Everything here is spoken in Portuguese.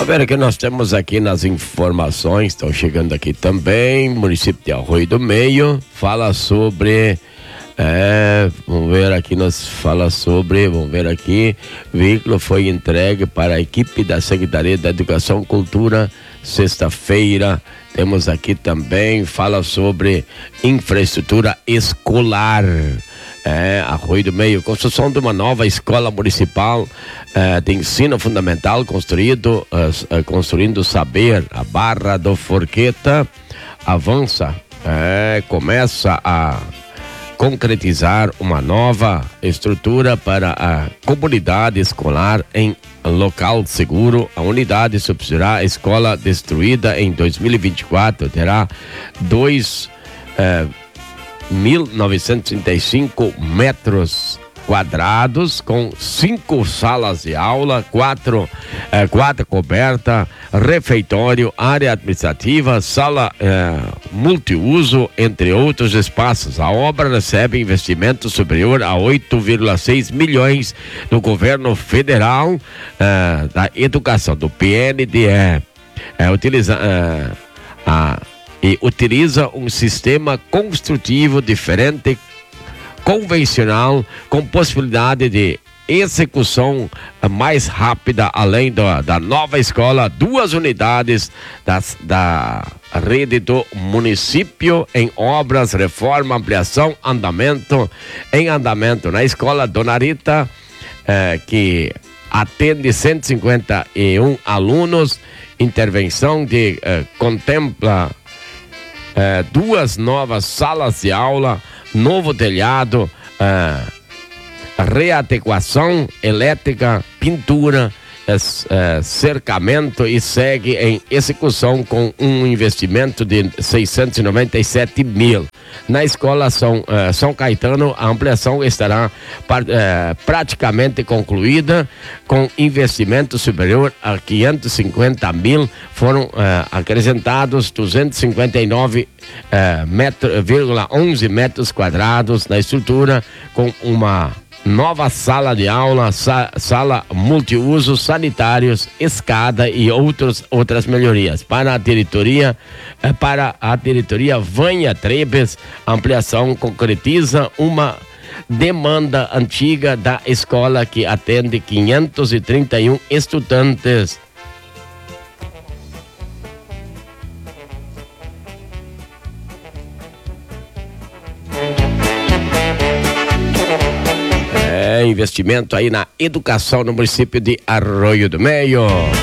ver que nós temos aqui nas informações, estão chegando aqui também, município de Arroio do Meio, fala sobre, vamos ver aqui, veículo foi entregue para a equipe da Secretaria da Educação e Cultura, sexta-feira. Temos aqui também, fala sobre infraestrutura escolar. Arroio do Meio, construção de uma nova escola municipal de ensino fundamental construindo saber. A Barra do Forqueta avança, começa a concretizar uma nova estrutura para a comunidade escolar em local seguro. A unidade substituirá a escola destruída em 2024, terá 1.935 metros quadrados, com 5 salas de aula, 4 coberta, refeitório, área administrativa, sala multiuso, entre outros espaços. A obra recebe investimento superior a 8,6 milhões do governo federal, da educação, do PNDE. Utiliza um sistema construtivo diferente, convencional, com possibilidade de execução mais rápida. Além da nova escola, 2 unidades da rede do município em obras, reforma, ampliação, em andamento. Na escola Dona Rita, que atende 151 alunos, intervenção contempla 2 novas salas de aula, novo telhado, readequação elétrica, pintura, cercamento, e segue em execução com um investimento de 697 mil. Na escola São Caetano, a ampliação estará praticamente concluída, com investimento superior a 550 mil. Foram acrescentados 259,11 metros quadrados na estrutura, com uma nova sala de aula, sala multiuso, sanitários, escada e outras melhorias. Para a diretoria Vânia Trebes, a ampliação concretiza uma demanda antiga da escola, que atende 531 estudantes. Investimento aí na educação no município de Arroio do Meio.